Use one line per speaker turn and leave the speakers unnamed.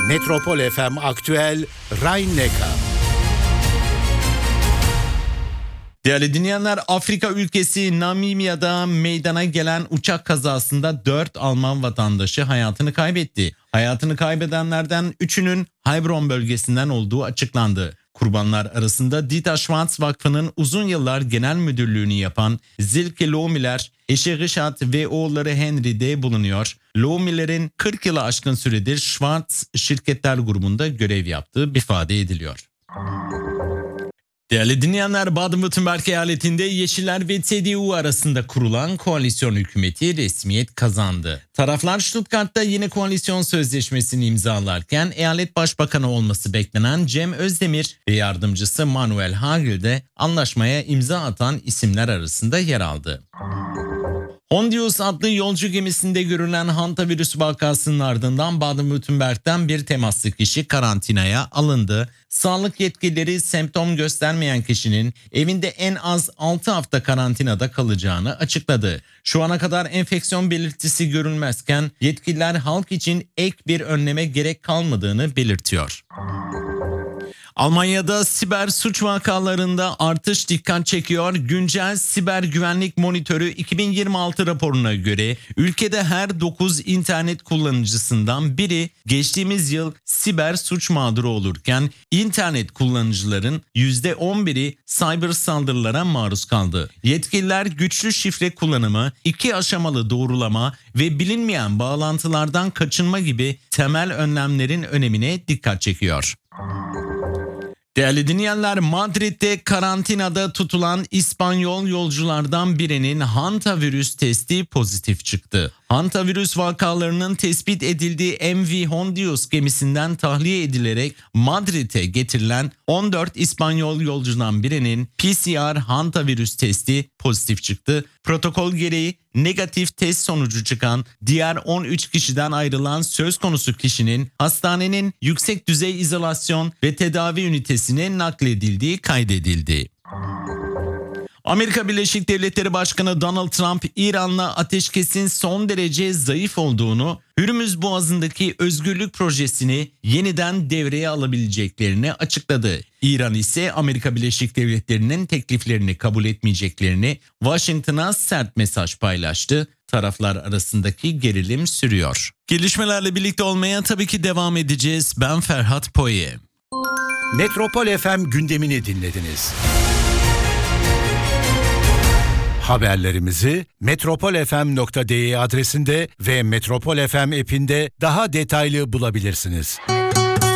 Metropol FM Aktüel Rhein-Neckar.
Değerli dinleyenler, Afrika ülkesi Namibya'da meydana gelen uçak kazasında 4 Alman vatandaşı hayatını kaybetti. Hayatını kaybedenlerden 3'ünün Heilbronn bölgesinden olduğu açıklandı. Kurbanlar arasında Dieter Schwarz Vakfı'nın uzun yıllar genel müdürlüğünü yapan Silke Lohmiller, eşi Richard ve oğulları Henry de bulunuyor. Lohmiller'in 40 yılı aşkın süredir Schwarz şirketler grubunda görev yaptığı ifade ediliyor. Değerli dinleyenler, Baden-Württemberg eyaletinde Yeşiller ve CDU arasında kurulan koalisyon hükümeti resmiyet kazandı. Taraflar Stuttgart'ta yeni koalisyon sözleşmesini imzalarken eyalet başbakanı olması beklenen Cem Özdemir ve yardımcısı Manuel Hagel de anlaşmaya imza atan isimler arasında yer aldı. Hondius adlı yolcu gemisinde görülen hantavirüs vakasının ardından Baden-Württemberg'den bir temaslı kişi karantinaya alındı. Sağlık yetkilileri semptom göstermeyen kişinin evinde en az 6 hafta karantinada kalacağını açıkladı. Şu ana kadar enfeksiyon belirtisi görülmezken yetkililer halk için ek bir önleme gerek kalmadığını belirtiyor. Almanya'da siber suç vakalarında artış dikkat çekiyor. Güncel siber güvenlik monitörü 2026 raporuna göre ülkede her 9 internet kullanıcısından biri geçtiğimiz yıl siber suç mağduru olurken internet kullanıcıların %11'i cyber saldırılara maruz kaldı. Yetkililer güçlü şifre kullanımı, 2 aşamalı doğrulama ve bilinmeyen bağlantılardan kaçınma gibi temel önlemlerin önemine dikkat çekiyor. Değerli dinleyenler, Madrid'de karantinada tutulan İspanyol yolculardan birinin hantavirüs testi pozitif çıktı. Hantavirüs vakalarının tespit edildiği MV Hondius gemisinden tahliye edilerek Madrid'e getirilen 14 İspanyol yolcudan birinin PCR hantavirüs testi pozitif çıktı. Protokol gereği negatif test sonucu çıkan diğer 13 kişiden ayrılan söz konusu kişinin hastanenin yüksek düzey izolasyon ve tedavi ünitesine nakledildiği kaydedildi. Amerika Birleşik Devletleri Başkanı Donald Trump, İran'la ateşkesin son derece zayıf olduğunu, Hürmüz Boğazı'ndaki özgürlük projesini yeniden devreye alabileceklerini açıkladı. İran ise Amerika Birleşik Devletleri'nin tekliflerini kabul etmeyeceklerini, Washington'a sert mesaj paylaştı. Taraflar arasındaki gerilim sürüyor. Gelişmelerle birlikte olmaya tabii ki devam edeceğiz. Ben Ferhat Poye.
Metropol FM gündemini dinlediniz. Haberlerimizi metropolfm.de adresinde ve Metropol FM app'inde daha detaylı bulabilirsiniz.